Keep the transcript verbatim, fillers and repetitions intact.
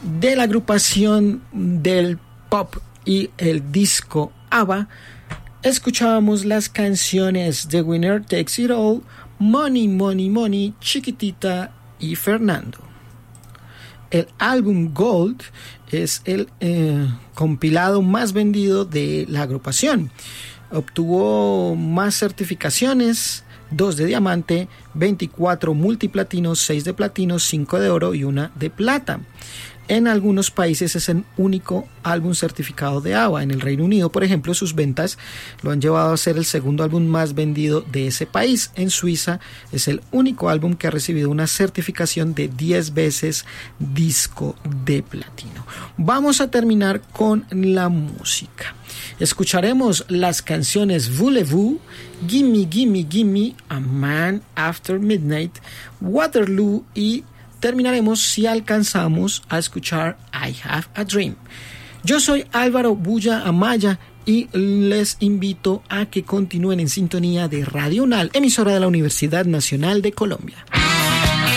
De la agrupación del pop y el disco ABBA, escuchábamos las canciones The Winner Takes It All, Money, Money, Money, Chiquitita y Fernando. El álbum Gold es el eh, compilado más vendido de la agrupación. Obtuvo más certificaciones, dos de diamante, veinticuatro multiplatinos, seis de platino, cinco de oro y una de plata. En algunos países es el único álbum certificado de ABBA. En el Reino Unido, por ejemplo, sus ventas lo han llevado a ser el segundo álbum más vendido de ese país. En Suiza es el único álbum que ha recibido una certificación de diez veces disco de platino. Vamos a terminar con la música. Escucharemos las canciones Voulez-Vous, Gimme, Gimme, Gimme, A Man After Midnight, Waterloo y terminaremos si alcanzamos a escuchar I Have a Dream. Yo soy Álvaro Bulla Amaya y les invito a que continúen en sintonía de Radio UNAL, emisora de la Universidad Nacional de Colombia.